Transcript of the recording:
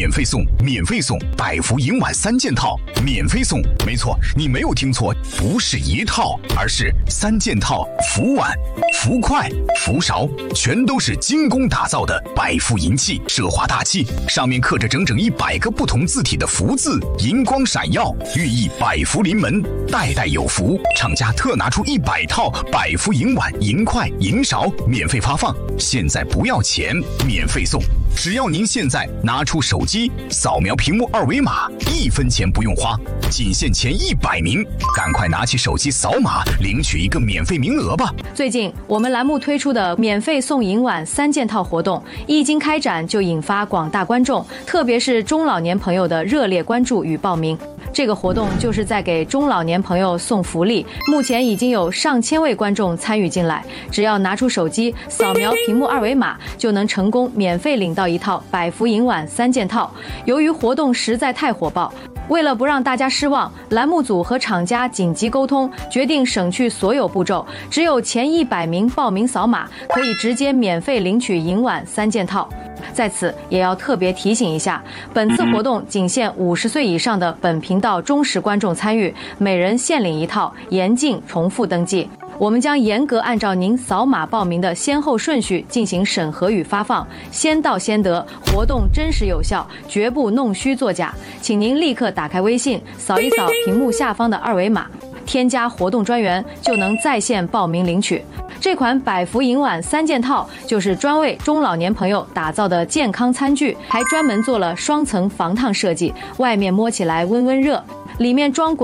免费送，免费送百福银碗3件套，免费送。没错，你没有听错，不是一套，而是3件套，福碗、福筷、福勺，全都是精工打造的百福银器，奢华大气，上面刻着整整100个不同字体的福字，银光闪耀，寓意百福临门，代代有福。厂家特拿出100套百福银碗、银筷、银勺免费发放，现在不要钱，免费送。只要您现在拿出手机扫描屏幕2维码，1分钱不用花，仅限前100名，赶快拿起手机扫码领取一个免费名额吧。 最近我们栏目推出的免费送银碗3件套活动一经开展就引发广大观众，特别是中老年朋友的热烈关注与报名。这个活动就是在给中老年朋友送福利，目前已经有上千位观众参与进来，只要拿出手机扫描屏幕2维码，就能成功免费领到一套百福银碗3件套。由于活动实在太火爆，为了不让大家失望，栏目组和厂家紧急沟通，决定省去所有步骤，只有前100名报名扫码，可以直接免费领取银碗3件套。在此也要特别提醒一下，本次活动仅限50岁以上的本频道忠实观众参与，每人限领1套，严禁重复登记。我们将严格按照您扫码报名的先后顺序进行审核与发放，先到先得，活动真实有效，绝不弄虚作假。请您立刻打开微信，扫一扫屏幕下方的2维码，添加活动专员，就能在线报名领取。这款百福银碗3件套就是专为中老年朋友打造的健康餐具，还专门做了双层防烫设计，外面摸起来温温热，里面装